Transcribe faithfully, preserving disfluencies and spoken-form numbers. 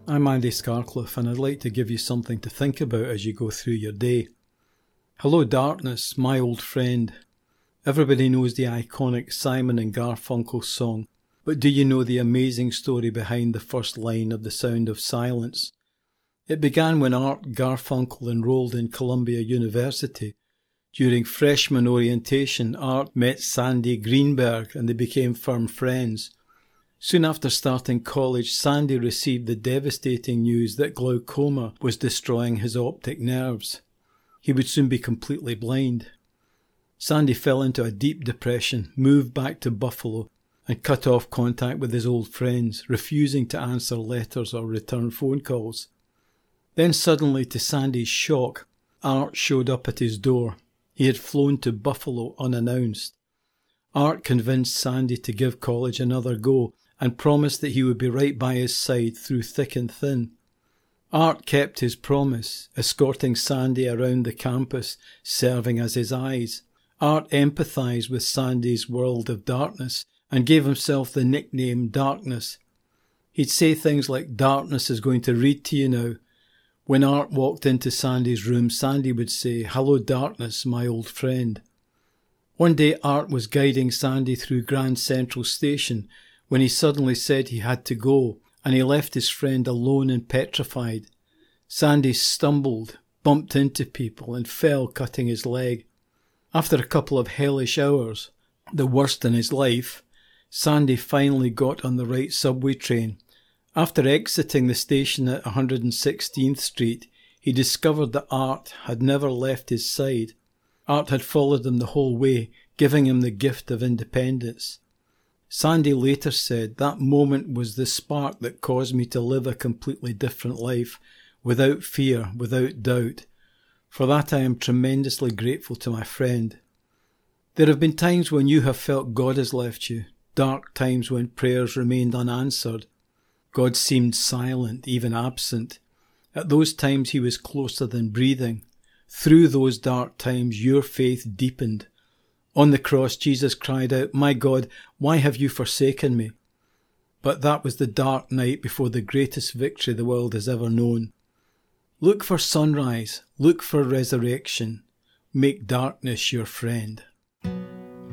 I'm Andy Scarcliffe, and I'd like to give you something to think about as you go through your day. Hello Darkness, my old friend. Everybody knows the iconic Simon and Garfunkel song, but do you know the amazing story behind the first line of The Sound of Silence? It began when Art Garfunkel enrolled in Columbia University. During freshman orientation, Art met Sandy Greenberg and they became firm friends. Soon after starting college, Sandy received the devastating news that glaucoma was destroying his optic nerves. He would soon be completely blind. Sandy fell into a deep depression, moved back to Buffalo, and cut off contact with his old friends, refusing to answer letters or return phone calls. Then suddenly, to Sandy's shock, Art showed up at his door. He had flown to Buffalo unannounced. Art convinced Sandy to give college another go and promised that he would be right by his side through thick and thin. Art kept his promise, escorting Sandy around the campus, serving as his eyes. Art empathised with Sandy's world of darkness and gave himself the nickname Darkness. He'd say things like, "Darkness is going to read to you now." When Art walked into Sandy's room, Sandy would say, "Hello Darkness, my old friend." One day Art was guiding Sandy through Grand Central Station when he suddenly said he had to go, and he left his friend alone and petrified. Sandy stumbled, bumped into people, and fell, cutting his leg. After a couple of hellish hours, the worst in his life, Sandy finally got on the right subway train. After exiting the station at one hundred sixteenth Street, he discovered that Art had never left his side. Art had followed him the whole way, giving him the gift of independence. Sandy later said, "That moment was the spark that caused me to live a completely different life, without fear, without doubt. For that I am tremendously grateful to my friend." There have been times when you have felt God has left you, dark times when prayers remained unanswered. God seemed silent, even absent. At those times he was closer than breathing. Through those dark times your faith deepened. On the cross, Jesus cried out, "My God, why have you forsaken me?" But that was the dark night before the greatest victory the world has ever known. Look for sunrise. Look for resurrection. Make darkness your friend.